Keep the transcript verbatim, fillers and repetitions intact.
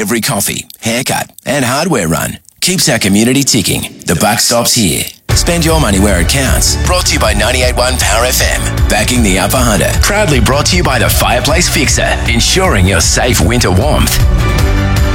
every coffee, haircut and hardware run keeps our community ticking. The buck stops here. Spend your money where it counts. Brought to you by ninety-eight point one Power F M. Backing the Upper Hunter. Proudly brought to you by the Fireplace Fixer. Ensuring your safe winter warmth.